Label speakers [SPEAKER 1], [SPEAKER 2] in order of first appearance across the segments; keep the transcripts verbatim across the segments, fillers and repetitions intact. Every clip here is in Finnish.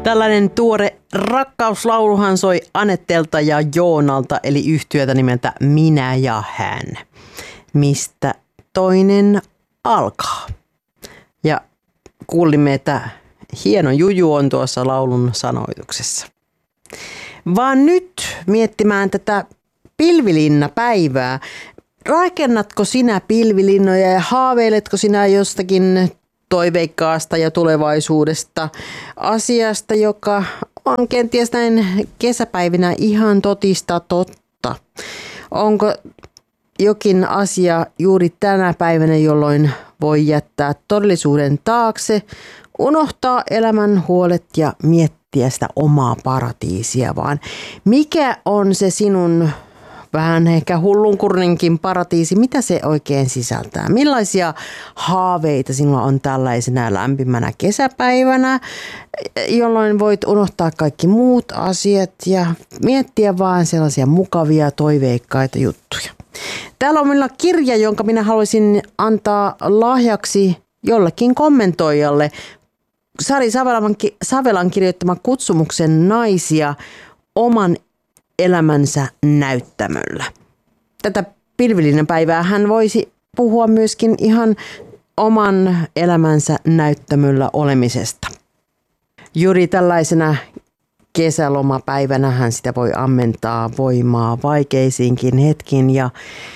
[SPEAKER 1] Tällainen tuore rakkauslauluhan soi Anettelta ja Joonalta, eli yhtyötä nimeltä Minä ja hän. Mistä toinen alkaa? Ja kuulimme, että hieno juju on tuossa laulun sanoituksessa. Vaan nyt miettimään tätä pilvilinnapäivää. Rakennatko sinä pilvilinnoja ja haaveiletko sinä jostakin toiveikkaasta ja tulevaisuudesta asiasta, joka on kenties näin kesäpäivinä ihan totista totta? Onko jokin asia juuri tänä päivänä, jolloin voi jättää todellisuuden taakse, unohtaa elämän huolet ja miettiä sitä omaa paratiisia, vaan mikä on se sinun vähän ehkä hullunkurninkin paratiisi, mitä se oikein sisältää? Millaisia haaveita sinulla on tällaisena lämpimänä kesäpäivänä, jolloin voit unohtaa kaikki muut asiat ja miettiä vaan sellaisia mukavia, toiveikkaita juttuja. Täällä on minulla kirja, jonka minä haluaisin antaa lahjaksi jollekin kommentoijalle. Sari Savelan, Savelan kirjoittama Kutsumuksen naisia oman elämänsä näyttämöllä. Tätä pilvilinnapäivää hän voisi puhua myöskin ihan oman elämänsä näyttämöllä olemisesta. Juuri tällaisena kesälomapäivänä hän sitä voi ammentaa voimaa vaikeisiinkin hetkiin. Ja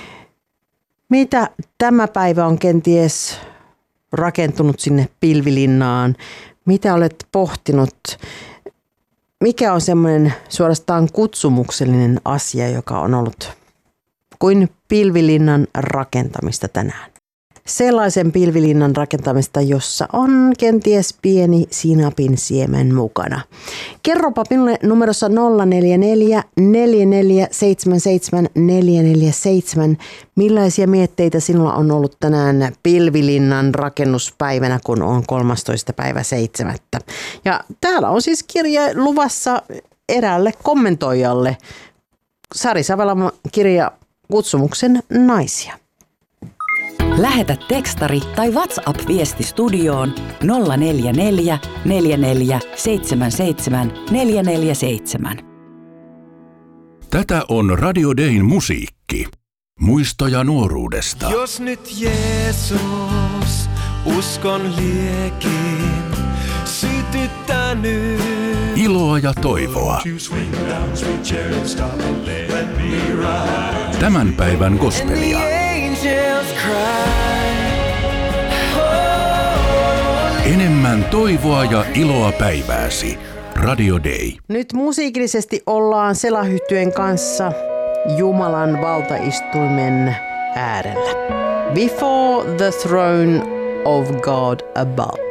[SPEAKER 1] mitä tämä päivä on kenties rakentunut sinne pilvilinnaan? Mitä olet pohtinut? Mikä on semmoinen suorastaan kutsumuksellinen asia, joka on ollut kuin pilvilinnan rakentamista tänään? Sellaisen pilvilinnan rakentamista, jossa on kenties pieni sinapin siemen mukana. Kerropa minulle numerossa nolla neljä neljä neljä neljä seitsemän seitsemän neljä neljä seitsemän, millaisia mietteitä sinulla on ollut tänään pilvilinnan rakennuspäivänä, kun on kolmastoista päivä seitsemättä. Ja täällä on siis kirja luvassa eräälle kommentoijalle. Sari Savelan kirja Kutsumuksen naisia.
[SPEAKER 2] Lähetä tekstari tai WhatsApp-viesti studioon nolla neljä neljä neljä neljä seitsemän seitsemän neljä neljä seitsemän.
[SPEAKER 3] Tätä on Radio Dayn musiikki. Muistoja nuoruudesta.
[SPEAKER 4] Jos nyt Jeesus uskon liekin sytyttänyt.
[SPEAKER 3] Iloa ja toivoa. Tämän päivän gospelia. Enemmän toivoa ja iloa päivääsi. Radio Day.
[SPEAKER 1] Nyt musiikillisesti ollaan Selahyhtyeen kanssa Jumalan valtaistuimen äärellä. Before the throne of God above.